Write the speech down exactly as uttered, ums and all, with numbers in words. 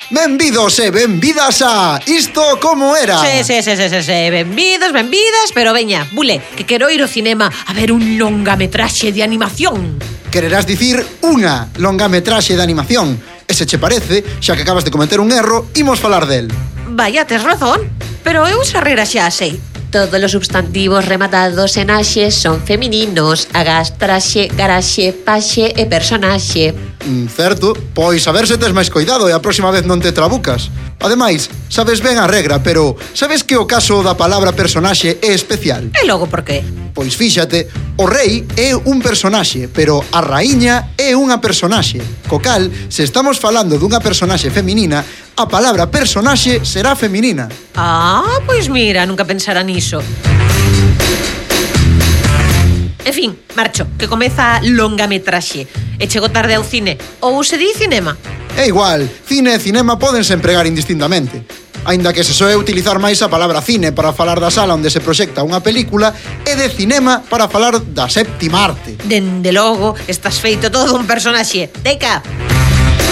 Benvidos e benvidas a Isto Como Era. Sí, sí, sí, sí, sí, sí. Benvidos, benvidas, pero veña, bule, que quero ir ao cinema a ver un longametraxe de animación. Quererás dicir unha longametraxe de animación. E se che parece, xa que acabas de cometer un erro, imos falar del. Vaya, tes razón, pero eu esa regra xa sei. Todos os substantivos rematados en axe son femininos. Agás, traxe, garaxe, paxe e personaxe. Mm, certo, pois a ver se tes máis cuidado e a próxima vez non te trabucas. Ademais, sabes ben a regra, pero sabes que o caso da palabra personaxe é especial? E logo por qué? Pois fíxate, o rei é un personaxe, pero a raíña é unha personaxe. Co cal, se estamos falando dunha personaxe feminina, a palabra personaxe será feminina. Ah, pois mira, nunca pensara niso. En fin, marcho, que comeza a longametraxe. E chego tarde ao cine. Ou se di cinema. É igual, cine e cinema pódense empregar indistintamente. Aínda que se soe utilizar máis a palabra cine para falar da sala onde se proxecta unha película e de cinema para falar da séptima arte. Dende logo, estás feito todo un personaxe. Teca!